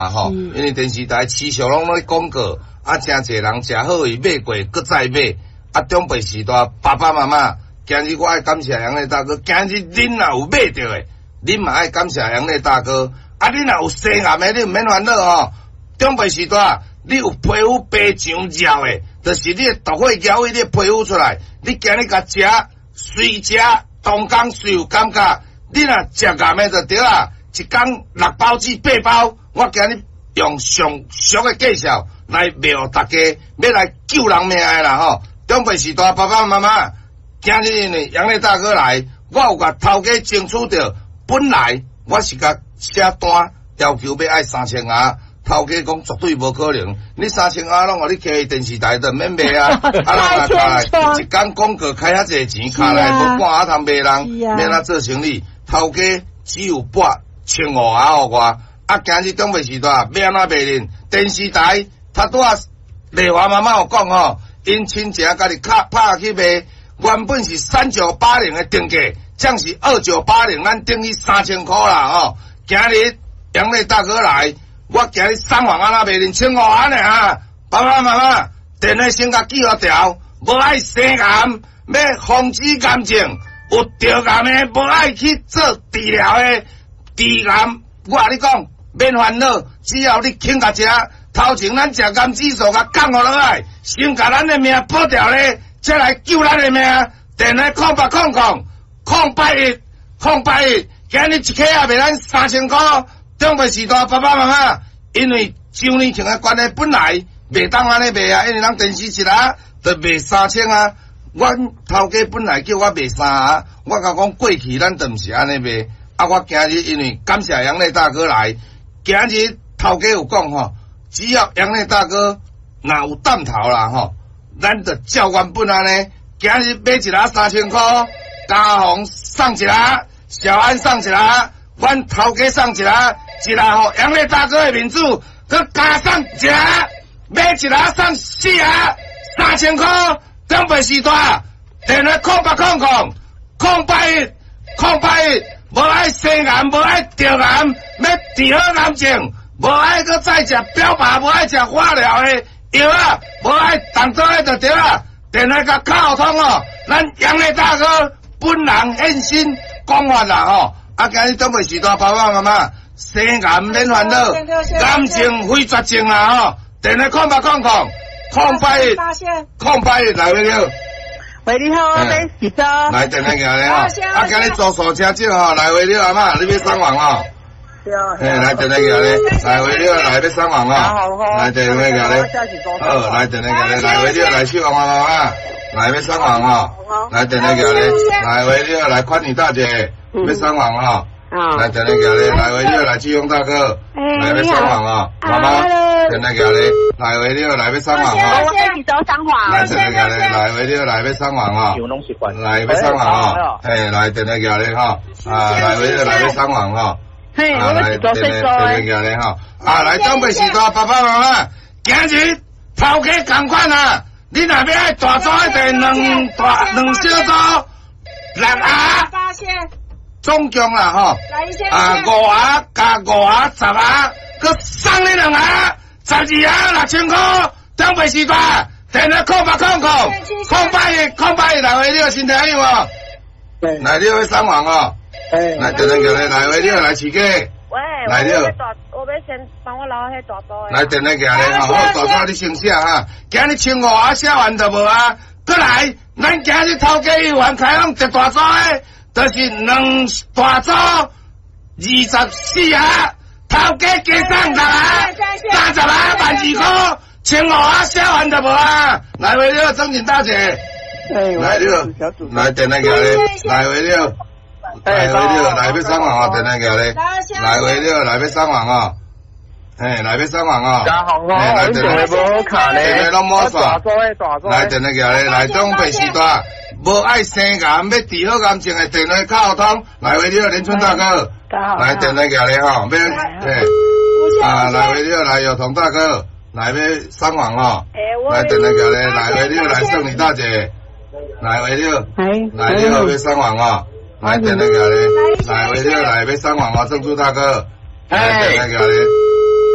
吼，因为电视台持续拢咧广告，真侪人食好伊买过，搁再买，中北时代爸爸妈妈，今日我爱感谢杨丽大哥，今日恁若有买着诶，恁嘛爱感谢杨丽大哥，恁若有生癌诶，你毋免烦恼吼，中北时代你有皮肤白上照诶，就是你诶毒火交位，你皮肤出来，你今日甲食，随食，当工随有感觉，你若食癌诶就对啦，一工6包至8包。我今日用上俗的介绍来描大家，要来救人命的啦吼！中北时代爸爸妈妈，今日呢杨丽大哥来，我有甲头家争取着，本来我是甲写单要求要爱3000瓦，头家讲绝对无可能，你3000瓦拢互你开电视台就免卖啊！来一工广告开遐济钱，卡来无半通卖人，免哪做生意？头家只有8,500瓦互我。今日中北时代要安怎卖呢？电视台他拄啊，丽华妈妈有讲吼，因亲戚家己拍去卖，原本是3980的定价，将是2980，咱等于3000块啦吼。今日杨丽大哥来，我今日3万安怎卖呢？1500安尼啊！爸爸妈妈，电话先甲记好条，无爱生癌，要防止癌症，有着癌的无爱去做治疗的治癌。我甲你讲。免烦恼，只要你肯甲食，头前咱食甘指数甲降落来，先甲咱的命保掉咧，才来救咱的命。电话0800，今日一克也卖咱3000块。中北时代爸爸妈妈，因为周年庆的关系，本来袂当安尼卖啊，因为咱电视一下就卖3000啊。阮头家本来叫我卖3啊，我甲讲过去咱就毋是安尼卖。我今日因为感谢杨丽大哥来。今日头家有讲吼，只要杨丽大哥若有担头啦吼，咱就照原本安尼。今日买一拉3000块，嘉宏送一拉，小安送一拉，阮头家送一拉，一拉吼杨丽大哥的面子，佮加送一拉，买一拉送4拉，3000块。中北时代电话0800，无爱生癌，无爱得癌，要治好癌症，无爱搁再食标靶，无爱食化疗的药啊，无爱动作的就对啦。电话甲敲通哦，咱杨丽大哥本人现身讲法啦吼。今日中北时代爸爸妈妈，生癌免烦恼，癌症非绝症啦吼。电话0800来回了。 喂，你好，我是许州。 来，电话行咧吼，今日坐傻车少吼，来回了阿妈，你要3万吼。 对啊。 来电话行咧，来回了来要3万吼。来电话行咧，好，来电话行咧，来回了来4万妈妈，来要3万吼。来电话行咧，来回了来宽女大姐，要3万吼。来电话行咧，来回了来志勇大哥，来要3万吼，妈妈。电话行咧，来回了来要3万吼。 我是许州3万。 来电话行咧，来回了来要3万吼。来要3万吼，来电话行咧吼，来回了来要3万吼。 嘿，我是许州最多。 电话行咧吼，来中北时代爸爸妈妈，今日头家同款啊，你若要爱大组一定2小组6盒，总共啦吼，5盒加5盒10盒，佮送你2盒，12盒6000块，中北时代电话0800来回了，身体有无？来了要3万哦。来电话叫你来回了来饲鸡。 喂， 来了。 我要先帮我留迄大刀的。 来电话叫你吼，好大刀你先写哈。今日1500盒写完就无啊。过来，咱今日头家有完开放一大组的，就是2大组24盒，头家加送10盒，30盒12块，1500盒写完就无啊。来回了，曾锦大姐。来了，来电话叫你来回了。来回了，来要3万哦，电话叫你。来回了，来要3万哦。来要3万哦。来电话无卡咧，电话拢无煞。来电话叫你，来中北时代，无爱生癌，要治好癌症的电话敲通。来回了，连春大哥。来电话叫你吼，要来回了，来有同大哥，来要3万哦。来电话叫你，来回了，来送你大姐。来回了，来了要3万哦。来电话叫你，来回了，来要3万哦，郑珠大哥。来电话叫你。